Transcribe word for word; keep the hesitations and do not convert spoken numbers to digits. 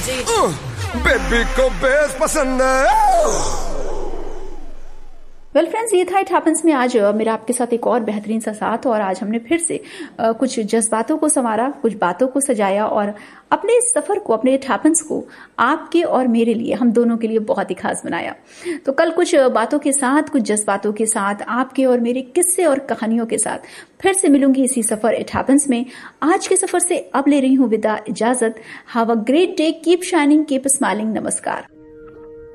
Baby को base पसंद है। वेल फ्रेंड्स, ये था इट हैपेंस में आज मेरा आपके साथ एक और बेहतरीन सा साथ। और आज हमने फिर से आ, कुछ जज्बातों को संवारा, कुछ बातों को सजाया और अपने इस सफर को, अपने इट हैपेंस को आपके और मेरे लिए, हम दोनों के लिए बहुत ही खास बनाया। तो कल कुछ बातों के साथ, कुछ जज्बातों के साथ, आपके और मेरे किस्से और कहानियों के साथ फिर से मिलूंगी इसी सफर इट हैपेंस में। आज के सफर से अब ले रही हूँ विदा, इजाजत। Have a great day, keep shining, keep smiling. नमस्कार।